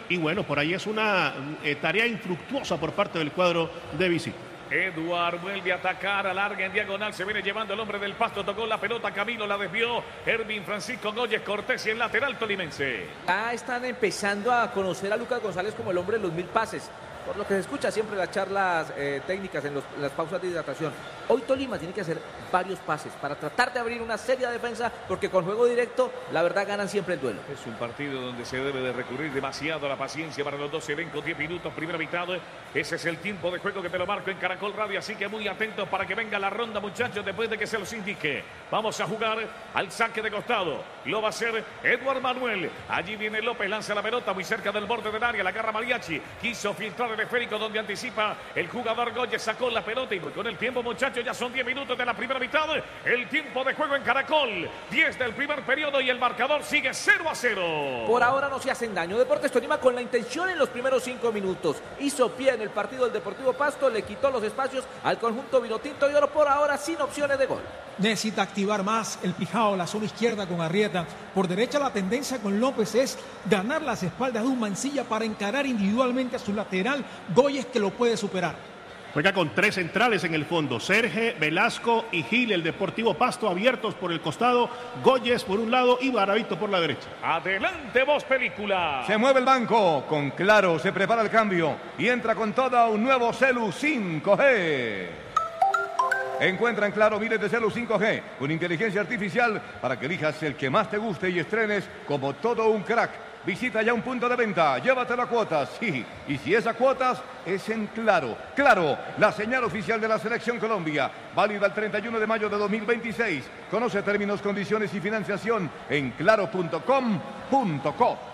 Y bueno, por ahí es una tarea infructuosa por parte del cuadro de visita. Eduard vuelve a atacar, alarga en diagonal, se viene llevando el hombre del Pasto, tocó la pelota, Camilo la desvió, Ervin Francisco Goyes Cortés y el lateral tolimense. Ya están empezando a conocer a Lucas González como el hombre de los 1000 pases, por lo que se escucha siempre en las charlas técnicas, en las pausas de hidratación. Hoy Tolima tiene que hacer varios pases para tratar de abrir una seria defensa, porque con juego directo, la verdad, ganan siempre el duelo. Es un partido donde se debe de recurrir demasiado a la paciencia para los dos elencos. 10 minutos, primera mitad. Ese es el tiempo de juego que te lo marco en Caracol Radio, así que muy atentos para que venga la ronda, muchachos, después de que se los indique. Vamos a jugar al saque de costado. Lo va a hacer Eduard Manuel. Allí viene López, lanza la pelota muy cerca del borde del área, la agarra Mariachi. Quiso filtrar el esférico donde anticipa el jugador Goyes, sacó la pelota y con el tiempo, muchachos, ya son 10 minutos de la primera mitad. El tiempo de juego en Caracol, 10 del primer periodo y el marcador sigue 0-0. Por ahora no se hacen daño. Deportes Tolima con la intención en los primeros 5 minutos. Hizo pie en el partido del Deportivo Pasto, le quitó los espacios al conjunto vinotinto y oro, por ahora sin opciones de gol. Necesita activar más el Pijao, la zona izquierda con Arrieta. Por derecha la tendencia con López es ganar las espaldas de un Mancilla para encarar individualmente a su lateral Goyes, que lo puede superar. Juega con 3 centrales en el fondo, Serge, Velasco y Gil, el Deportivo Pasto abiertos por el costado, Goyes por un lado y Baravito por la derecha. Adelante, Voz Película. Se mueve el banco, con Claro se prepara el cambio y entra con todo un nuevo Celu 5G. Encuentra en Claro miles de Celu 5G con inteligencia artificial para que elijas el que más te guste y estrenes como todo un crack. Visita ya un punto de venta, llévatelo a cuotas, sí. Y si es a cuotas, es en Claro. Claro, la señal oficial de la Selección Colombia. Válida el 31 de mayo de 2026. Conoce términos, condiciones y financiación en claro.com.co.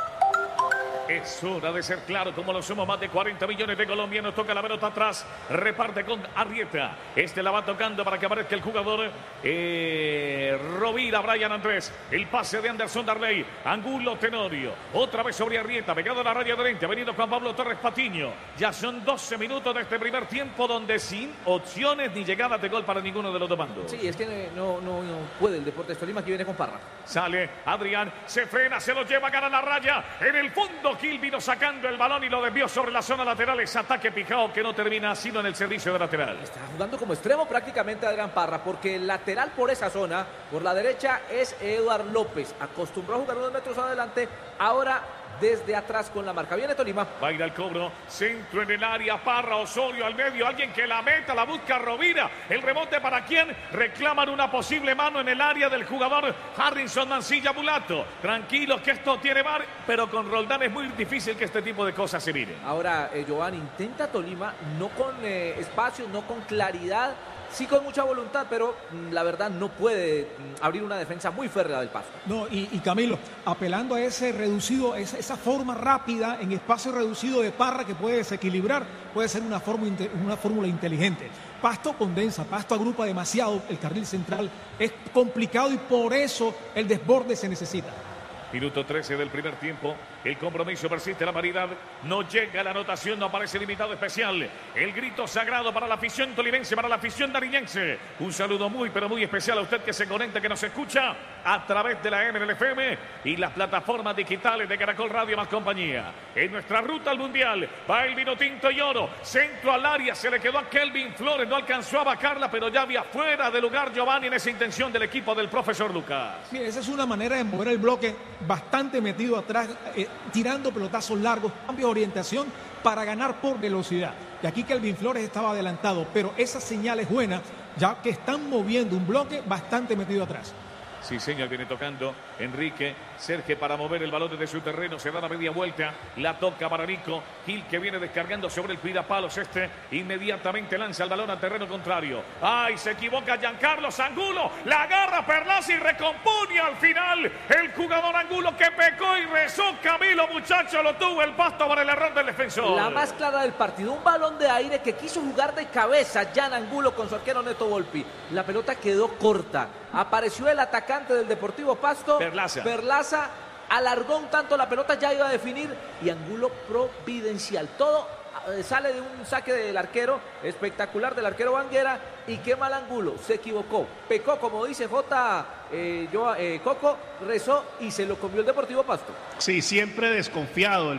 Es hora de ser claro, como lo somos más de 40 millones de colombianos. Toca la pelota atrás, reparte con Arrieta. Este la va tocando para que aparezca el jugador Rovira, Brian Andrés. El pase de Anderson Darley, Angulo Tenorio. Otra vez sobre Arrieta, pegado a la raya de 20. Ha venido Juan Pablo Torres Patiño. Ya son 12 minutos de este primer tiempo donde sin opciones ni llegadas de gol para ninguno de los dos bandos. Sí, es que no puede el Deportes Tolima, que viene con Parra. Sale Adrián, se frena, se lo lleva, gana la raya. En el fondo Gil vino sacando el balón y lo desvió sobre la zona lateral. Es ataque Pijao que no termina sino en el servicio de lateral. Está jugando como extremo prácticamente Adrián Parra, porque el lateral por esa zona, por la derecha, es Eduard López. Acostumbró a jugar unos metros adelante, ahora desde atrás con la marca. Viene Tolima. Va a ir al cobro. Centro en el área. Parra, Osorio al medio. Alguien que la meta. La busca Rovira. El rebote para quien reclaman una posible mano en el área del jugador Harrison Mancilla Mulato. Tranquilos que esto tiene VAR, pero con Roldán es muy difícil que este tipo de cosas se miren. Ahora, Giovanni, intenta Tolima, no con espacio, no con claridad. Sí con mucha voluntad, pero la verdad no puede abrir una defensa muy férrea del Pasto. No, y Camilo, apelando a ese reducido, esa forma rápida en espacio reducido de Parra que puede desequilibrar, puede ser una fórmula inteligente. Pasto condensa, Pasto agrupa demasiado el carril central, es complicado y por eso el desborde se necesita. Minuto 13 del primer tiempo. El compromiso persiste, la paridad. No llega la anotación, no aparece el invitado especial. El grito sagrado para la afición tolimense, para la afición nariñense. Un saludo muy, pero muy especial a usted que se conecta, que nos escucha a través de la MLFM y las plataformas digitales de Caracol Radio más compañía. En nuestra ruta al Mundial va el vinotinto y oro. Centro al área, se le quedó a Kelvin Flores. No alcanzó a vacarla, pero ya había fuera de lugar Giovanni en esa intención del equipo del profesor Lucas. Mira, esa es una manera de mover el bloque bastante metido atrás, tirando pelotazos largos, cambios de orientación para ganar por velocidad. Y aquí Kelvin Flores estaba adelantado, pero esa señal es buena, ya que están moviendo un bloque bastante metido atrás. Sí, señor, viene tocando Enrique. Sergio para mover el balón desde su terreno. Se da la media vuelta. La toca para Nico. Gil que viene descargando sobre el cuidapalos. Inmediatamente lanza el balón al terreno contrario. ¡Ay! Se equivoca Giancarlo Angulo. La agarra Perlaza y recompone al final el jugador Angulo que pecó y rezó. Camilo, muchacho, lo tuvo el Pasto para el error del defensor. La más clara del partido. Un balón de aire que quiso jugar de cabeza Jan Angulo con su arquero Neto Volpi. La pelota quedó corta. Apareció el atacante del Deportivo Pasto. Perlaza alargó un tanto la pelota, ya iba a definir y Angulo providencial. Todo sale de un saque del arquero, espectacular del arquero Banguera, y qué mal Angulo, se equivocó, pecó, como dice Coco, rezó y se lo comió el Deportivo Pasto. Sí, siempre desconfiado el